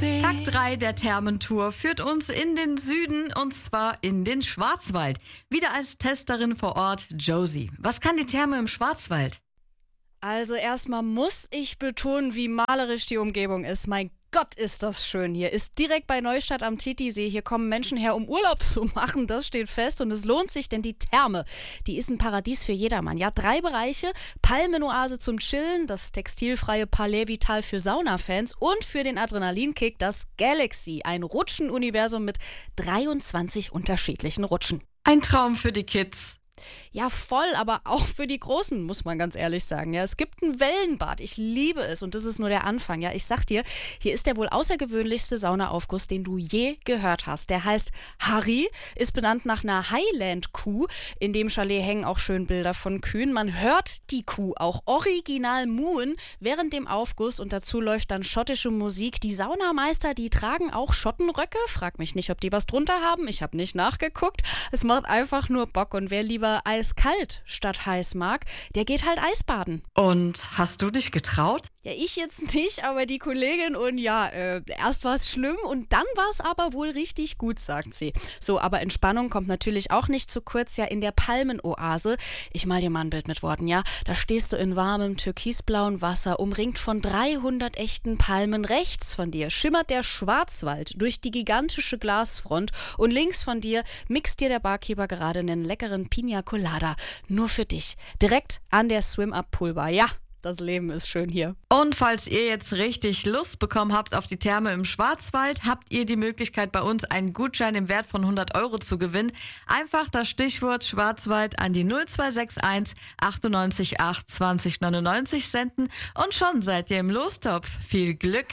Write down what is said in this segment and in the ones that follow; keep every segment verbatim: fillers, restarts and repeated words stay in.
Tag drei der Thermentour führt uns in den Süden und zwar in den Schwarzwald. Wieder als Testerin vor Ort Josie. Was kann die Therme im Schwarzwald? Also erstmal muss ich betonen, wie malerisch die Umgebung ist. Mein Gott, ist das schön hier. Ist direkt bei Neustadt am Titisee. Hier kommen Menschen her, um Urlaub zu machen. Das steht fest und es lohnt sich, denn die Therme, die ist ein Paradies für jedermann. Ja, drei Bereiche: Palmenoase zum Chillen, das textilfreie Palais Vital für Saunafans und für den Adrenalinkick das Galaxy, ein Rutschenuniversum mit dreiundzwanzig unterschiedlichen Rutschen. Ein Traum für die Kids. Ja, voll, aber auch für die Großen, muss man ganz ehrlich sagen. Ja, es gibt ein Wellenbad, ich liebe es und das ist nur der Anfang. Ja, ich sag dir, hier ist der wohl außergewöhnlichste Saunaaufguss, den du je gehört hast. Der heißt Harry, ist benannt nach einer Highland-Kuh. In dem Chalet hängen auch schön Bilder von Kühen. Man hört die Kuh auch original muhen während dem Aufguss und dazu läuft dann schottische Musik. Die Saunameister, die tragen auch Schottenröcke. Frag mich nicht, ob die was drunter haben. Ich habe nicht nachgeguckt. Es macht einfach nur Bock und wer lieber eiskalt statt heiß mag, der geht halt Eisbaden. Und hast du dich getraut? Ja, ich jetzt nicht, aber die Kollegin und ja, äh, erst war es schlimm und dann war es aber wohl richtig gut, sagt sie. So, aber Entspannung kommt natürlich auch nicht zu kurz, ja, in der Palmenoase. Ich mal dir mal ein Bild mit Worten, ja. Da stehst du in warmem, türkisblauen Wasser, umringt von dreihundert echten Palmen. Rechts von dir schimmert der Schwarzwald durch die gigantische Glasfront und links von dir mixt dir der Barkeeper gerade einen leckeren Pina Colada. Nur für dich. Direkt an der Swim-Up-Poolbar. Ja, das Leben ist schön hier. Und falls ihr jetzt richtig Lust bekommen habt auf die Therme im Schwarzwald, habt ihr die Möglichkeit, bei uns einen Gutschein im Wert von hundert Euro zu gewinnen. Einfach das Stichwort Schwarzwald an die null zwei sechs eins achtundneunzig acht zwanzig neunundneunzig senden und schon seid ihr im Lostopf. Viel Glück!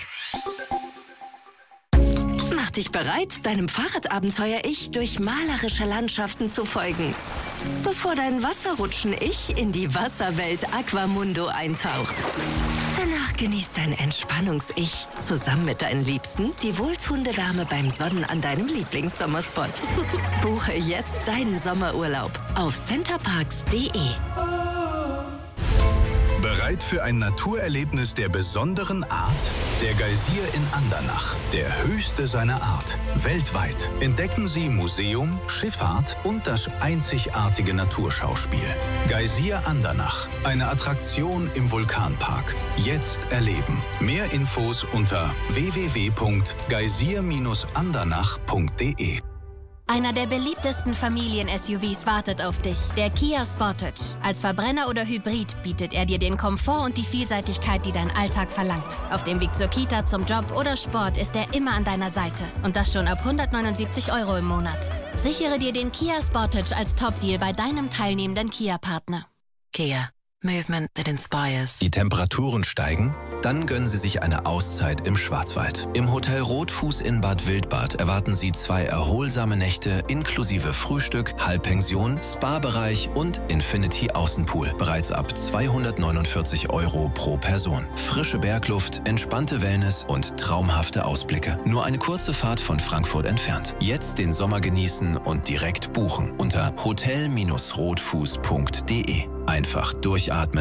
Mach dich bereit, deinem Fahrradabenteuer-Ich durch malerische Landschaften zu folgen. Bevor dein Wasserrutschen-Ich in die Wasserwelt Aquamundo eintaucht. Danach genießt dein Entspannungs-Ich zusammen mit deinen Liebsten die wohltuende Wärme beim Sonnen an deinem Lieblingssommerspot. Buche jetzt deinen Sommerurlaub auf centerparks punkt de. Bereit für ein Naturerlebnis der besonderen Art? Der Geysir in Andernach, der höchste seiner Art. Weltweit entdecken Sie Museum, Schifffahrt und das einzigartige Naturschauspiel. Geysir Andernach, eine Attraktion im Vulkanpark. Jetzt erleben. Mehr Infos unter w w w punkt geysir andernach punkt de. Einer der beliebtesten Familien-S U Vs wartet auf dich, der Kia Sportage. Als Verbrenner oder Hybrid bietet er dir den Komfort und die Vielseitigkeit, die dein Alltag verlangt. Auf dem Weg zur Kita, zum Job oder Sport ist er immer an deiner Seite. Und das schon ab hundertneunundsiebzig Euro im Monat. Sichere dir den Kia Sportage als Top-Deal bei deinem teilnehmenden Kia-Partner. Kia. Movement that inspires. Die Temperaturen steigen? Dann gönnen Sie sich eine Auszeit im Schwarzwald. Im Hotel Rotfuß in Bad Wildbad erwarten Sie zwei erholsame Nächte inklusive Frühstück, Halbpension, Spa-Bereich und Infinity Außenpool. Bereits ab zweihundertneunundvierzig Euro pro Person. Frische Bergluft, entspannte Wellness und traumhafte Ausblicke. Nur eine kurze Fahrt von Frankfurt entfernt. Jetzt den Sommer genießen und direkt buchen unter hotel Bindestrich rotfuß punkt de. Einfach durchatmen.